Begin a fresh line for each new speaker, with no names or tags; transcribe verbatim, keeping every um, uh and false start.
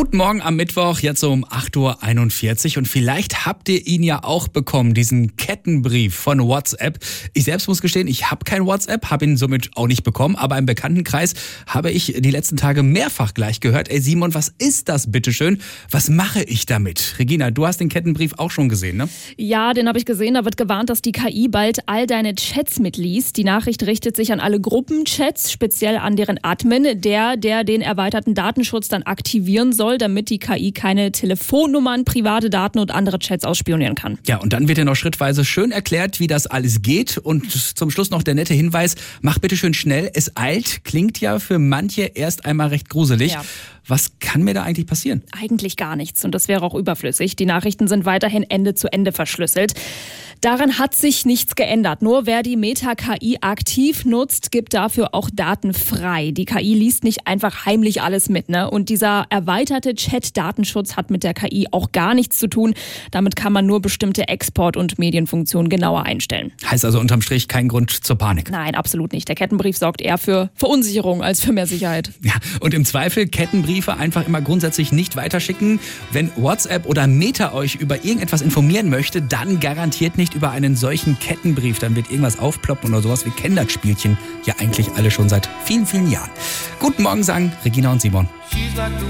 Guten Morgen am Mittwoch, jetzt so um acht Uhr einundvierzig und vielleicht habt ihr ihn ja auch bekommen, diesen Kettenbrief von WhatsApp. Ich selbst muss gestehen, ich habe kein WhatsApp, habe ihn somit auch nicht bekommen, aber im Bekanntenkreis habe ich die letzten Tage mehrfach gleich gehört, ey Simon, was ist das bitteschön? Was mache ich damit? Regina, du hast den Kettenbrief auch schon gesehen, ne?
Ja, den habe ich gesehen, da wird gewarnt, dass die K I bald all deine Chats mitliest. Die Nachricht richtet sich an alle Gruppenchats, speziell an deren Admin, der, der den erweiterten Datenschutz dann aktivieren soll. soll, damit die K I keine Telefonnummern, private Daten und andere Chats ausspionieren kann.
Ja, und dann wird ja noch schrittweise schön erklärt, wie das alles geht. Und zum Schluss noch der nette Hinweis, mach bitte schön schnell, es eilt, klingt ja für manche erst einmal recht gruselig. Ja. Was kann mir da eigentlich passieren?
Eigentlich gar nichts und das wäre auch überflüssig. Die Nachrichten sind weiterhin Ende zu Ende verschlüsselt. Daran hat sich nichts geändert. Nur wer die Meta-K I aktiv nutzt, gibt dafür auch Daten frei. Die K I liest nicht einfach heimlich alles mit, ne? Und dieser erweiterte Chat-Datenschutz hat mit der K I auch gar nichts zu tun. Damit kann man nur bestimmte Export- und Medienfunktionen genauer einstellen.
Heißt also unterm Strich kein Grund zur Panik?
Nein, absolut nicht. Der Kettenbrief sorgt eher für Verunsicherung als für mehr Sicherheit.
Ja, und im Zweifel Kettenbriefe einfach immer grundsätzlich nicht weiterschicken. Wenn WhatsApp oder Meta euch über irgendetwas informieren möchte, dann garantiert nicht über einen solchen Kettenbrief. Dann wird irgendwas aufploppen oder sowas. Wir kennen das Spielchen ja eigentlich alle schon seit vielen, vielen Jahren. Guten Morgen sagen Regina und Simon.